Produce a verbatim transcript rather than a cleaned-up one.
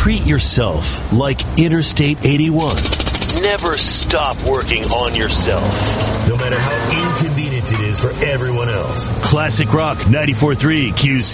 treat yourself like Interstate eighty-one. Never stop working on yourself, no matter how inconvenient it is for everyone else. Classic Rock ninety-four point three Q C.